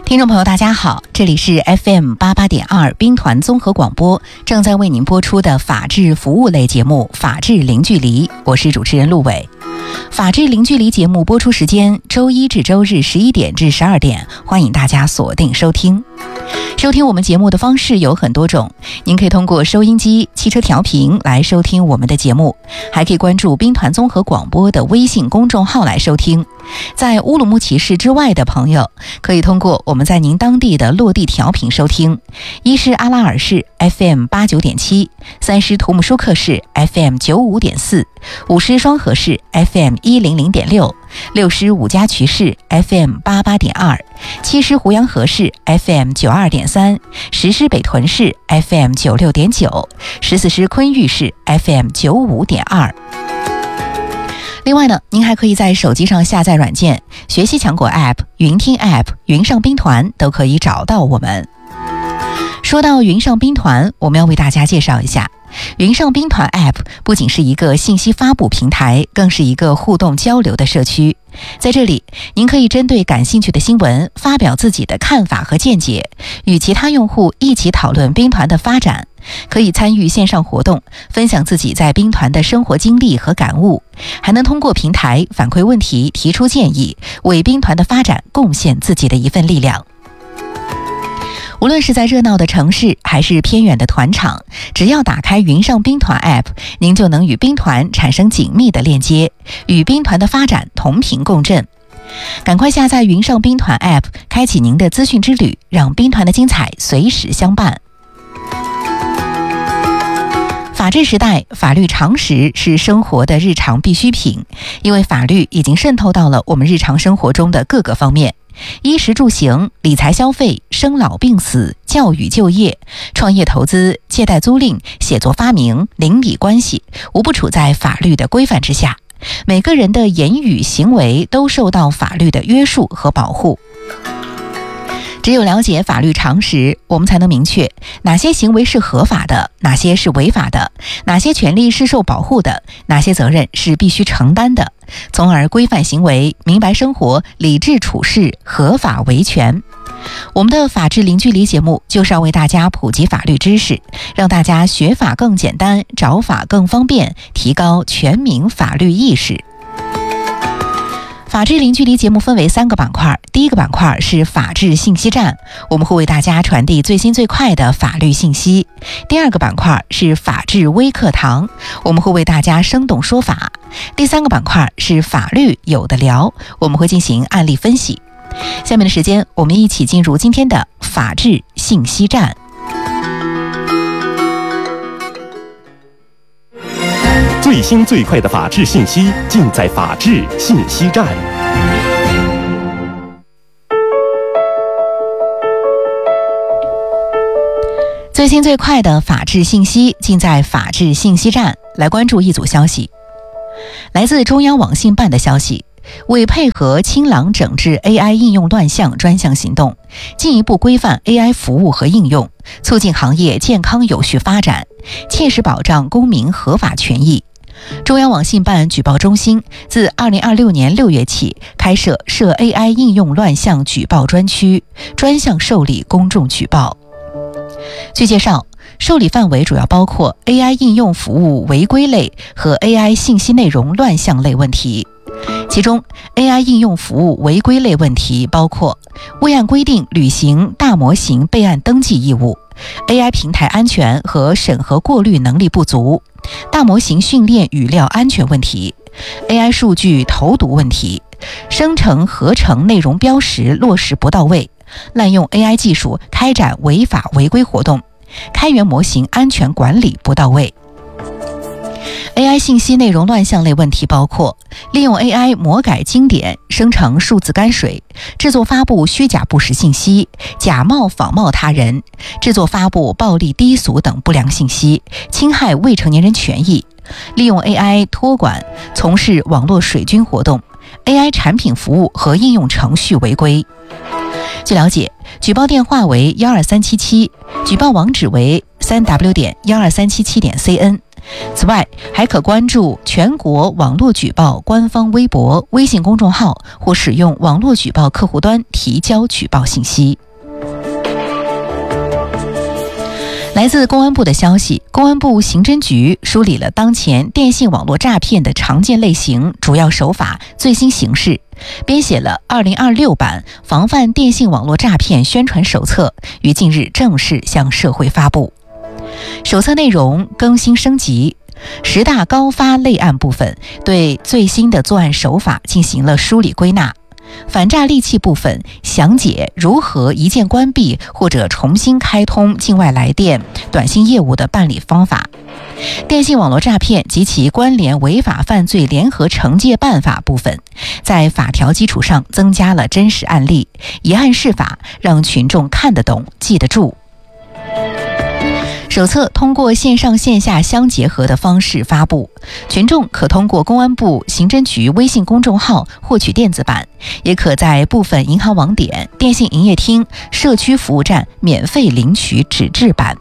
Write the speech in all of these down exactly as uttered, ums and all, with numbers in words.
听众朋友大家好，这里是 F M 八八点二兵团综合广播，正在为您播出的法治服务类节目法治零距离，我是主持人陆伟。法治零距离节目播出时间周一至周日十一点至十二点，欢迎大家锁定收听。收听我们节目的方式有很多种，您可以通过收音机、汽车调频来收听我们的节目，还可以关注兵团综合广播的微信公众号来收听。在乌鲁木齐市之外的朋友，可以通过我们在您当地的落地调频收听。一是阿拉尔市 F M 八九点七，三是图姆舒克市 F M 九五点四，五是双河市 F M 一零零点六，六是五家渠市 F M 八八点二，七是胡杨河市 F M 九二点三，十是北屯市 F M 九六点九，十四是昆玉市 F M 九五点二。另外呢，您还可以在手机上下载软件，学习强国 App、云听 App、云上兵团都可以找到我们。说到云上兵团，我们要为大家介绍一下，云上兵团 App 不仅是一个信息发布平台，更是一个互动交流的社区。在这里，您可以针对感兴趣的新闻发表自己的看法和见解，与其他用户一起讨论兵团的发展，可以参与线上活动，分享自己在兵团的生活经历和感悟，还能通过平台反馈问题、提出建议，为兵团的发展贡献自己的一份力量。无论是在热闹的城市还是偏远的团场，只要打开云上兵团 App， 您就能与兵团产生紧密的链接，与兵团的发展同频共振。赶快下载云上兵团 App， 开启您的资讯之旅，让兵团的精彩随时相伴。法治时代，法律常识是生活的日常必需品，因为法律已经渗透到了我们日常生活中的各个方面。衣食住行、理财消费、生老病死、教育就业、创业投资、借贷租赁、写作发明、邻里关系，无不处在法律的规范之下。每个人的言语行为都受到法律的约束和保护。只有了解法律常识，我们才能明确哪些行为是合法的，哪些是违法的，哪些权利是受保护的，哪些责任是必须承担的，从而规范行为，明白生活，理智处事，合法维权。我们的法治零距离节目就是要为大家普及法律知识，让大家学法更简单，找法更方便，提高全民法律意识。法治零距离节目分为三个板块，第一个板块是法治信息站，我们会为大家传递最新最快的法律信息。第二个板块是法治微课堂，我们会为大家生动说法。第三个板块是法律有的聊，我们会进行案例分析。下面的时间，我们一起进入今天的法治信息站。 最新最快的法治信息尽在法治信息站。 最新最快的法治信息尽在法治信息站。来关注一组消息，来自中央网信办的消息，为配合清朗整治 A I 应用乱象专项行动，进一步规范 A I 服务和应用，促进行业健康有序发展，切实保障公民合法权益。中央网信办举报中心自二零二六年六月起开设涉 A I 应用乱象举报专区，专项受理公众举报。据介绍，受理范围主要包括 A I 应用服务违规类和 A I 信息内容乱象类问题。其中 A I 应用服务违规类问题包括未按规定履行大模型备案登记义务、A I 平台安全和审核过滤能力不足、大模型训练语料安全问题、A I 数据投毒问题、生成合成内容标识落实不到位、滥用 A I 技术开展违法违规活动、开源模型安全管理不到位。A I 信息内容乱象类问题包括利用 A I 魔改经典、生成数字泔水、制作发布虚假不实信息、假冒仿冒他人、制作发布暴力低俗等不良信息、侵害未成年人权益、利用 A I 托管从事网络水军活动、A I 产品服务和应用程序违规。据了解，举报电话为一二三七七，举报网址为 三 w 点一二三七七点 c n， 此外，还可关注全国网络举报官方微博、微信公众号或使用网络举报客户端提交举报信息。来自公安部的消息，公安部刑侦局梳理了当前电信网络诈骗的常见类型、主要手法、最新形势，编写了二零二六版防范电信网络诈骗宣传手册，于近日正式向社会发布。手册内容更新升级，十大高发类案部分对最新的作案手法进行了梳理归纳。反诈利器部分详解如何一键关闭或者重新开通境外来电、短信业务的办理方法。电信网络诈骗及其关联违法犯罪联合惩戒办法部分，在法条基础上增加了真实案例，一案释法，让群众看得懂、记得住。手册通过线上线下相结合的方式发布，群众可通过公安部刑侦局微信公众号获取电子版，也可在部分银行网点、电信营业厅、社区服务站免费领取纸质版。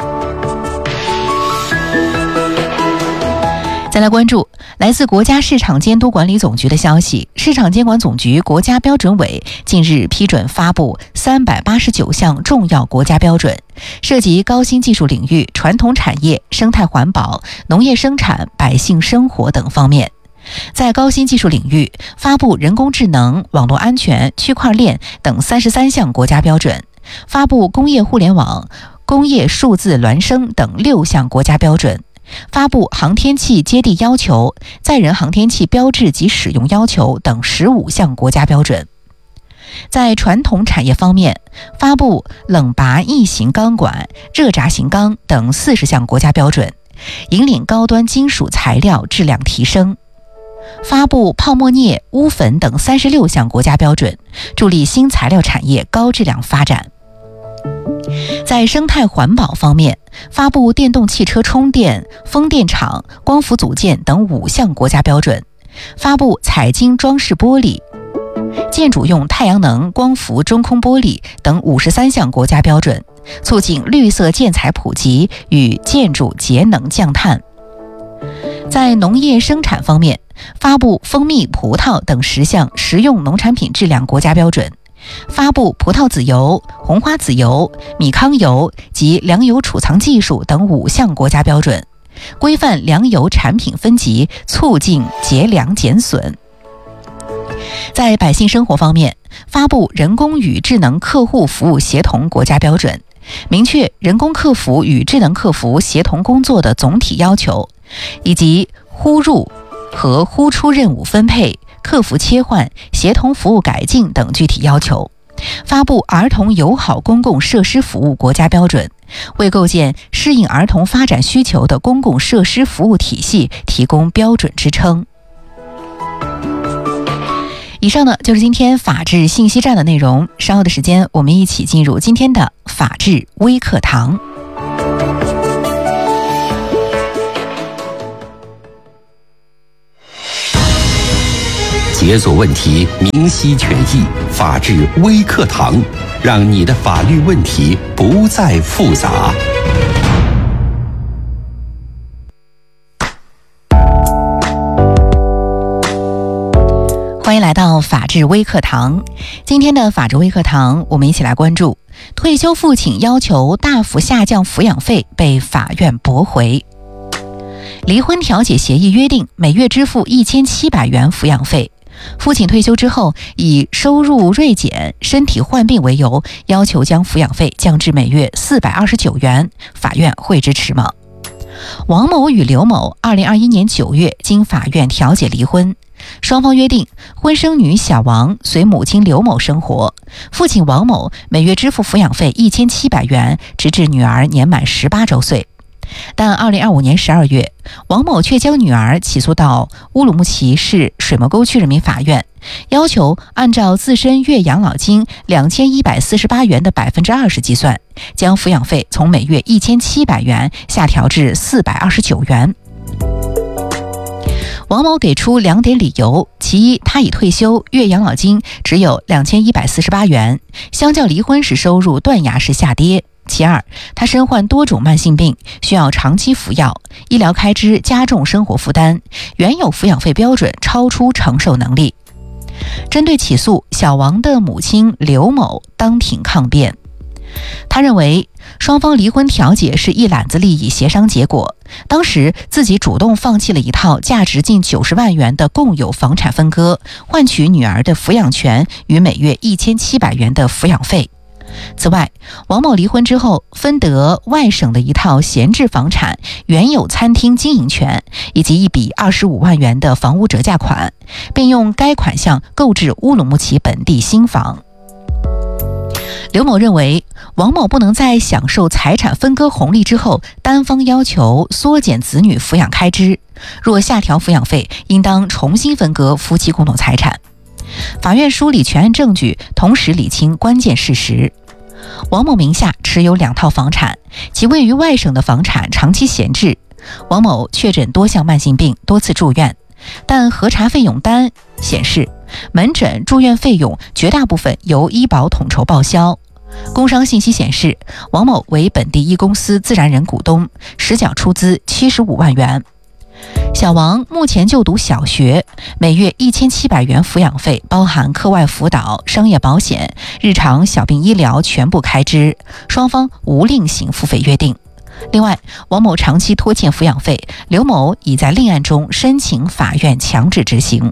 再来关注来自国家市场监督管理总局的消息，市场监管总局国家标准委近日批准发布三百八十九项重要国家标准，涉及高新技术领域、传统产业、生态环保、农业生产、百姓生活等方面。在高新技术领域，发布人工智能、网络安全、区块链等三十三项国家标准，发布工业互联网、工业数字孪生等六项国家标准，发布航天器接地要求、载人航天器标志及使用要求等十五项国家标准。在传统产业方面，发布冷拔异型钢管、热轧型钢等四十项国家标准，引领高端金属材料质量提升。发布泡沫镍、钨粉等三十六项国家标准，助力新材料产业高质量发展。在生态环保方面，发布电动汽车充电、风电场、光伏组件等五项国家标准，发布彩晶装饰玻璃、建筑用太阳能光伏中空玻璃等五十三项国家标准，促进绿色建材普及与建筑节能降碳。在农业生产方面，发布蜂蜜、葡萄等十项食用农产品质量国家标准，发布葡萄籽油、红花籽油、米糠油及粮油储藏技术等五项国家标准，规范粮油产品分级，促进节粮减损。在百姓生活方面，发布人工与智能客户服务协同国家标准，明确人工客服与智能客服协同工作的总体要求，以及呼入和呼出任务分配、客服切换、协同服务改进等具体要求。发布儿童友好公共设施服务国家标准，为构建适应儿童发展需求的公共设施服务体系提供标准支撑。以上呢就是今天法治信息站的内容，稍后的时间我们一起进入今天的法治微课堂。 解锁问题，明晰权益，法治微课堂，让你的法律问题不再复杂。 欢迎来到法治微课堂。今天的法治微课堂，我们一起来关注退休父亲要求大幅下降抚养费被法院驳回。离婚调解协议约定每月支付一千七百元抚养费，父亲退休之后以收入锐减、身体患病为由，要求将抚养费降至每月四百二十九元，法院会支持吗？王某与刘某二零二一年九月经法院调解离婚，双方约定婚生女小王随母亲刘某生活，父亲王某每月支付抚养费一千七百元，直至女儿年满十八周岁。但二零二五年十二月，王某却将女儿起诉到乌鲁木齐市水磨沟区人民法院，要求按照自身月养老金两千一百四十八元的百分之二十计算，将抚养费从每月一千七百元下调至四百二十九元。王某给出两点理由，其一，他已退休，月养老金只有两千一百四十八元，相较离婚时收入断崖式下跌； 其二，他身患多种慢性病，需要长期服药，医疗开支加重生活负担，原有抚养费标准超出承受能力。针对起诉，小王的母亲刘某当庭抗辩。他认为双方离婚调解是一揽子利益协商结果，当时自己主动放弃了一套价值近九十万元的共有房产分割，换取女儿的抚养权与每月一千七百元的抚养费。此外，王某离婚之后分得外省的一套闲置房产、原有餐厅经营权以及一笔二十五万元的房屋折价款，并用该款项购置乌鲁木齐本地新房。刘某认为，王某不能在享受财产分割红利之后，单方要求缩减子女抚养开支，若下调抚养费，应当重新分割夫妻共同财产。法院梳理全案证据，同时理清关键事实。王某名下持有两套房产，其位于外省的房产长期闲置。王某确诊多项慢性病，多次住院，但核查费用单显示，门诊住院费用绝大部分由医保统筹报销。工商信息显示，王某为本地一公司自然人股东，实缴出资七十五万元。小王目前就读小学，每月一千七百元抚养费，包含课外辅导、商业保险、日常小病医疗全部开支，双方无另行付费约定。另外，王某长期拖欠抚养费，刘某已在另案中申请法院强制执行。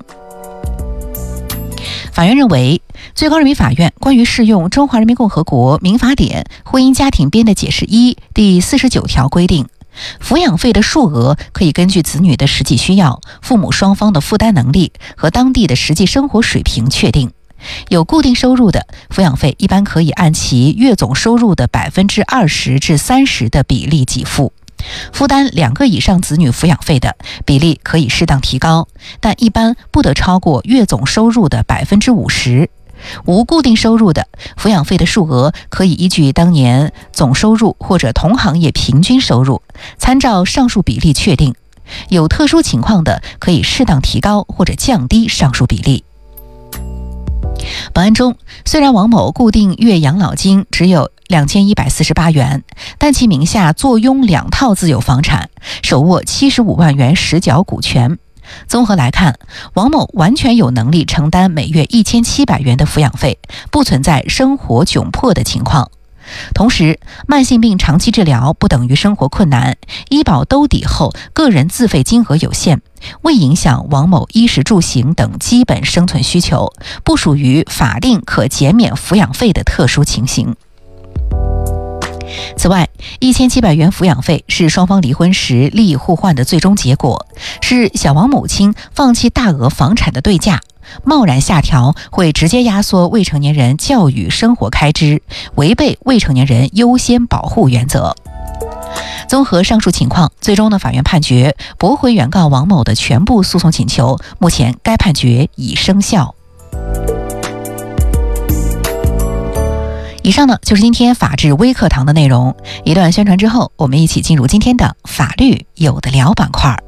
法院认为，最高人民法院关于适用《中华人民共和国民法典·婚姻家庭编的解释一》第四十九条规定，抚养费的数额可以根据子女的实际需要、父母双方的负担能力和当地的实际生活水平确定。有固定收入的，抚养费一般可以按其月总收入的百分之二十至三十的比例给付。负担两个以上子女抚养费的比例可以适当提高，但一般不得超过月总收入的百分之五十。无固定收入的，抚养费的数额可以依据当年总收入或者同行业平均收入，参照上述比例确定。有特殊情况的，可以适当提高或者降低上述比例。本案中，虽然王某固定月养老金只有两千一百四十八元，但其名下坐拥两套自有房产，手握七十五万元实缴股权。综合来看，王某完全有能力承担每月一千七百元的抚养费，不存在生活窘迫的情况。同时，慢性病长期治疗不等于生活困难，医保兜底后，个人自费金额有限，未影响王某衣食住行等基本生存需求，不属于法定可减免抚养费的特殊情形。此外，一千七百元抚养费是双方离婚时利益互换的最终结果，是小王母亲放弃大额房产的对价。贸然下调会直接压缩未成年人教育生活开支，违背未成年人优先保护原则。综合上述情况，最终的法院判决驳回原告王某的全部诉讼请求，目前该判决已生效。以上呢就是今天法治微课堂的内容。一段宣传之后，我们一起进入今天的法律有的聊板块。